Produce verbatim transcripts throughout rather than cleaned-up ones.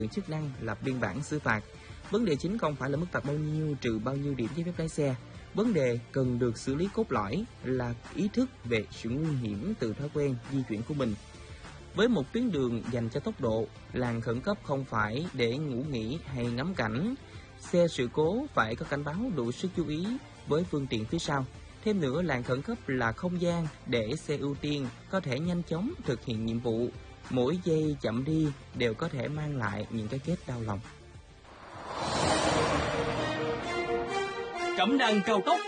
chức năng lập biên bản xử phạt. Vấn đề chính không phải là mức phạt bao nhiêu, trừ bao nhiêu điểm giấy phép lái xe. Vấn đề cần được xử lý cốt lõi là ý thức về sự nguy hiểm từ thói quen di chuyển của mình. Với một tuyến đường dành cho tốc độ, làn khẩn cấp không phải để ngủ nghỉ hay ngắm cảnh. Xe sự cố phải có cảnh báo đủ sức chú ý với phương tiện phía sau. Thêm nữa, làn khẩn cấp là không gian để xe ưu tiên có thể nhanh chóng thực hiện nhiệm vụ. Mỗi giây chậm đi đều có thể mang lại những cái kết đau lòng. Cẩm nang cao tốc.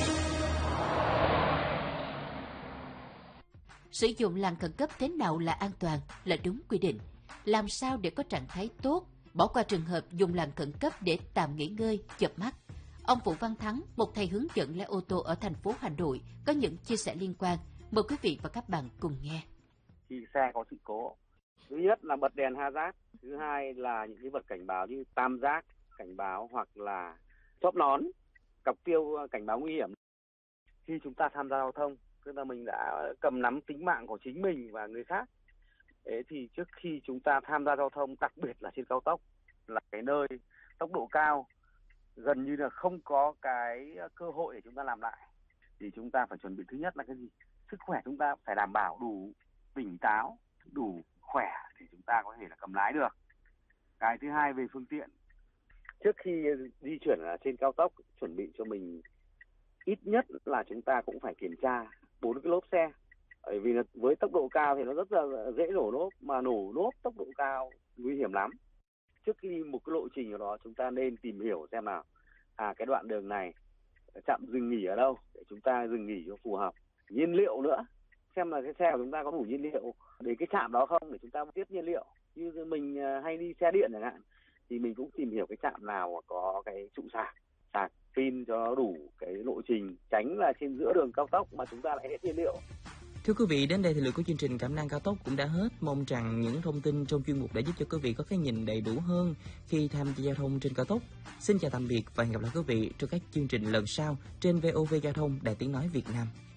Sử dụng làn khẩn cấp thế nào là an toàn, là đúng quy định? Làm sao để có trạng thái tốt, bỏ qua trường hợp dùng làn khẩn cấp để tạm nghỉ ngơi, chợp mắt? Ông Vũ Văn Thắng, một thầy hướng dẫn lái ô tô ở thành phố Hà Nội, có những chia sẻ liên quan. Mời quý vị và các bạn cùng nghe. Khi xe có sự cố, thứ nhất là bật đèn hazard, thứ hai là những cái vật cảnh báo như tam giác cảnh báo hoặc là chóp nón, cọc tiêu cảnh báo nguy hiểm. Khi chúng ta tham gia giao thông, tức là mình đã cầm nắm tính mạng của chính mình và người khác. Thế thì trước khi chúng ta tham gia giao thông, đặc biệt là trên cao tốc, là cái nơi tốc độ cao, gần như là không có cái cơ hội để chúng ta làm lại, thì chúng ta phải chuẩn bị thứ nhất là cái gì? Sức khỏe chúng ta phải đảm bảo đủ tỉnh táo, đủ khỏe thì chúng ta có thể là cầm lái được. Cái thứ hai về phương tiện, trước khi di chuyển trên cao tốc, chuẩn bị cho mình ít nhất là chúng ta cũng phải kiểm tra bốn cái lốp xe. Bởi vì là với tốc độ cao thì nó rất là dễ nổ lốp, mà nổ lốp tốc độ cao nguy hiểm lắm. Trước khi một cái lộ trình của nó, chúng ta nên tìm hiểu xem nào, à cái đoạn đường này trạm dừng nghỉ ở đâu để chúng ta dừng nghỉ cho phù hợp. Nhiên liệu nữa, xem là cái xe của chúng ta có đủ nhiên liệu đến cái trạm đó không để chúng ta tiếp nhiên liệu. Như mình hay đi xe điện chẳng hạn, thì mình cũng tìm hiểu cái trạm nào có cái trụ sạc, sạc pin cho nó đủ cái lộ trình, tránh là trên giữa đường cao tốc mà chúng ta lại hết nhiên liệu. Thưa quý vị, đến đây thì lượt của chương trình Cẩm nang cao tốc cũng đã hết. Mong rằng những thông tin trong chuyên mục đã giúp cho quý vị có cái nhìn đầy đủ hơn khi tham gia giao thông trên cao tốc. Xin chào tạm biệt và hẹn gặp lại quý vị trong các chương trình lần sau trên vê o vê Giao thông Đài Tiếng nói Việt Nam.